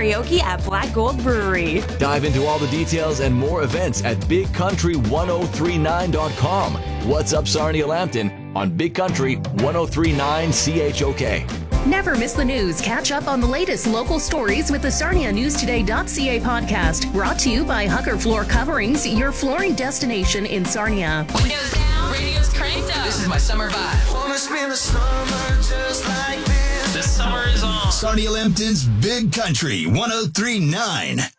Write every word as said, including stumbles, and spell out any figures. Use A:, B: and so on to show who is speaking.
A: karaoke at Black Gold Brewery.
B: Dive into all the details and more events at big country ten thirty-nine dot com. What's up, Sarnia Lambton on Big Country ten thirty-nine C H O K.
C: Never miss the news. Catch up on the latest local stories with the Sarnia News Today dot C A podcast. Brought to you by Hucker Floor Coverings, your flooring destination in Sarnia.
D: Windows down, radio's cranked up. This is my summer vibe. Wanna spend the summer just like this. This summer is on.
E: Sarnia Lambton's Big Country ten thirty-nine.